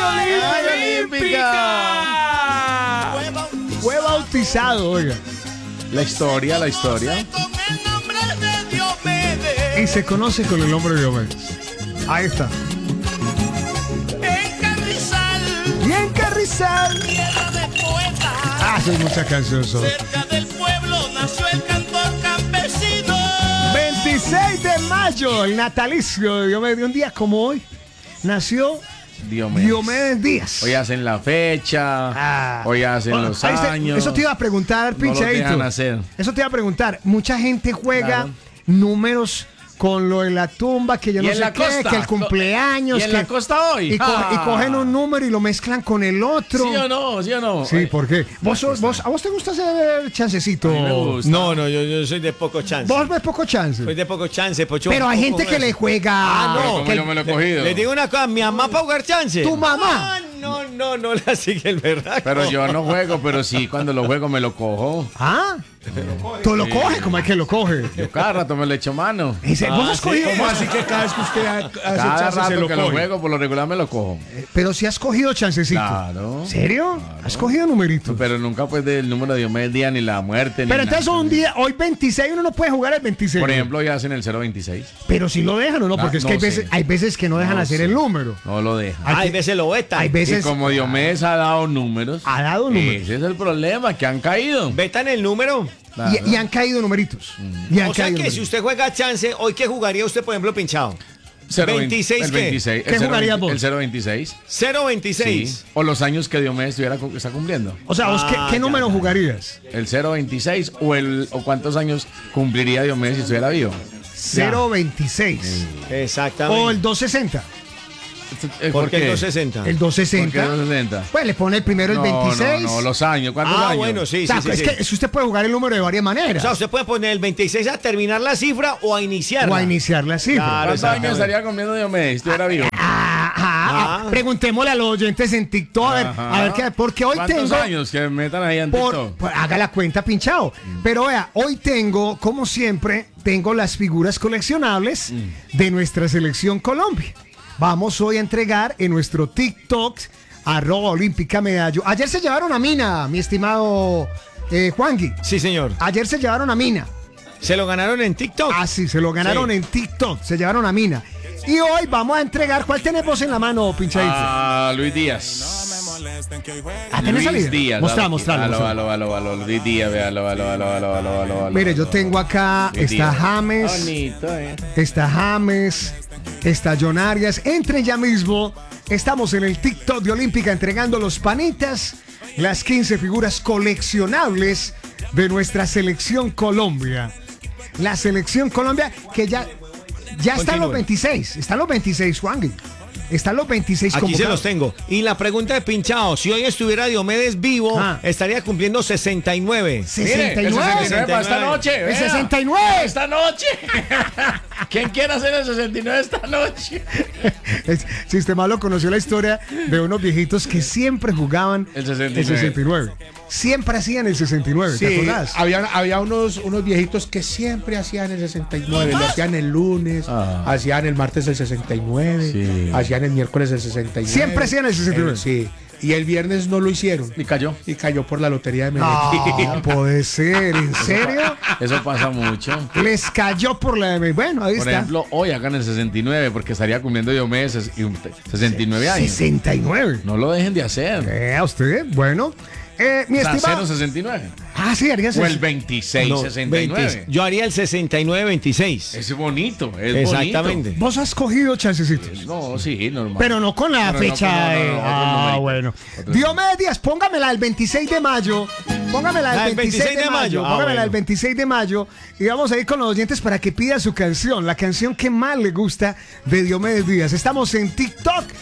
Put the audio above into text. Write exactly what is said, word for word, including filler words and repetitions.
Olímpica. Fue bautizado, oiga. La historia, la historia. Y se conoce con el nombre de Diomedes. Ahí está. En Carrizal. Y en Carrizal. Tierra de poetas. Ah, son muchas canciones. Son. Cerca del pueblo nació el cantor campesino. veintiséis de mayo, el natalicio de Diomedes. Un día como hoy nació Diomedes. Diomedes Díaz. Hoy hacen la fecha, Ah. hoy hacen Bueno, los ahí está. años. Eso te iba a preguntar, No lo pinchadito. dejan hacer. Eso te iba a preguntar. Mucha gente juega Claro. números con lo de la tumba, que yo ¿Y no en sé la qué, costa? que el cumpleaños. ¿Y en que- la costa hoy? Y, co- Ah. y cogen un número y lo mezclan con el otro. ¿Sí o no? ¿Sí o no? Sí, Oye, ¿por qué? ¿Vos, sos- vos- ¿A vos te gusta hacer chancecito? A mí me gusta. No, no, yo, yo soy de poco chance. Vos ves poco chance. Soy de poco chance, Pocho. Pero hay Poco gente que eso. le juega. Ah, Pero no, como que- yo me lo he cogido. Les digo una cosa, mi mamá para jugar chance. ¿Tu mamá? Ah, no, no, no la sigue el verdad. Pero yo no juego, pero sí, cuando lo juego me lo cojo. ¿Ah? ¿Tú lo coges? ¿Cómo es que lo coge? Yo cada rato me lo echo mano. Dice, ¿vos has sí, cogido? ¿Cómo así que cada vez que usted ha- hace Cada chance se rato lo que lo coge? juego, por lo regular me lo cojo. Pero si has cogido chancecito. Claro. ¿Serio? ¿Has cogido numeritos? Pero nunca pues del número de Diomedes Díaz, ni la muerte, ni Pero entonces nada. un día, hoy veintiséis, uno no puede jugar el veintiséis. Por ejemplo, hoy hacen el cero veintiséis. Pero si lo dejan o no, Ah, porque es no que hay sé. veces, hay veces que no dejan No hacer sé. el número. No lo dejan. Hay Hay que- veces lo vetan. Hay Y veces como Diomedes ha dado números. ha dado números. Ese es el problema, que han caído. Vetan el número. Claro. Y, y han caído numeritos. Y han O sea caído que si numeritos. usted juega chance, ¿hoy qué jugaría usted, por ejemplo, pinchado? Cero veintiséis, el ¿qué? veintiséis. ¿Qué el cero jugarías veinte vos? El cero veintiséis. cero veintiséis. Sí. O los años que Diomedes estuviera, cu- está cumpliendo. O sea, ¿vos qué, Ah, qué ya, número ya. jugarías? El cero veintiséis o el o cuántos años cumpliría Diomedes si estuviera vivo. cero veintiséis. Exactamente. O el doscientos sesenta. Eh, ¿Por qué el qué? doscientos sesenta? El ¿Por qué doscientos sesenta. doscientos sesenta? Pues le pone el primero el No, veintiséis. No, no, los años. ¿Cuántos Ah, años? bueno, sí, O sea, sí, sí. es sí. que si usted puede jugar el número de varias maneras. O sea, usted puede poner el veintiséis a terminar la cifra o a iniciarla. o a iniciar la cifra. Claro, ¿Cuántos años exactamente. estaría cumpliendo Diomedes si estuviera vivo? Ah, ah, Ah. Preguntémosle a los oyentes en TikTok. A ver, Ajá. a ver qué. Porque hoy ¿Cuántos tengo. años que metan ahí en Por, TikTok? por- haga la cuenta pinchado. Pero vea, hoy tengo, como siempre, tengo las figuras coleccionables de nuestra selección Colombia. Vamos hoy a entregar en nuestro TikTok, arroba olímpica medallo. Ayer se llevaron a Mina, mi estimado eh, Juangui. Sí, señor. Ayer se llevaron a Mina. Se lo ganaron en TikTok. Ah, sí, se lo ganaron Sí. en TikTok. Se llevaron a Mina. Y hoy vamos a entregar. ¿Cuál tenemos en la mano, pinchadito? Ah, Luis Díaz. Ah, ¿tenés Luis salida? Díaz. Mostrá, dale. mostrá, Aló, mostrá. aló, aló, aló, Luis Díaz, ve, aló, aló, aló, aló, aló, aló, aló, Mire, yo aló. tengo acá, Luis está Díaz. James, Bonito, eh. está James, está John Arias. Entren ya mismo. Estamos en el TikTok de Olímpica entregando los panitas, las quince figuras coleccionables de nuestra selección Colombia. La selección Colombia que ya, ya están los Continúe. veintiséis. Están los veintiséis, Juan. Están los veintiséis Aquí se convocados. los tengo. Y la pregunta de pinchado, si hoy estuviera Diomedes vivo, Ah. estaría cumpliendo sesenta y nueve. sesenta y Mire, el nueve. sesenta y nueve para esta noche. El vea. sesenta y nueve. Esta noche. ¿Quién quiere hacer el sesenta y nueve esta noche? El Sistema lo conoció la historia de unos viejitos que siempre jugaban El sesenta y nueve. el sesenta y nueve. Siempre hacían el sesenta y nueve, ¿te Sí, acordás? había, había unos, unos viejitos que siempre hacían el sesenta y nueve. Lo hacían el lunes, Ah. hacían el martes el sesenta y nueve, Sí. hacían el miércoles el sesenta y nueve. Siempre hacían el sesenta y nueve. Eh, sí. Y el viernes no lo hicieron. Y cayó. Y cayó por la lotería de Medellín. No puede ser, ¿en serio? Eso pasa mucho. Les cayó por la de... Bueno, ahí Por está. ejemplo, hoy hagan el sesenta y nueve porque estaría cumpliendo Diomedes y un- sesenta y nueve años. sesenta y nueve. No lo dejen de hacer. Eh, a usted, bueno. Eh, mi O sea, estimado... cero sesenta y nueve. Ah, sí, harías O el eso. veintiséis No, sesenta y nueve. veinte. Yo haría el sesenta y nueve veintiséis. Es bonito, es Exactamente. bonito. Vos has cogido chancecitos. No, sí, normal. Pero no con la Pero no fecha con- no, no, de... no, otro ah, numerito. bueno. Otro Diomedes Díaz, póngamela el veintiséis de mayo. Póngamela el La del veintiséis, de mayo. Ah, Póngamela bueno. el veintiséis de mayo. Y vamos a ir con los oyentes para que pida su canción. La canción que más le gusta de Diomedes Díaz. Estamos en TikTok.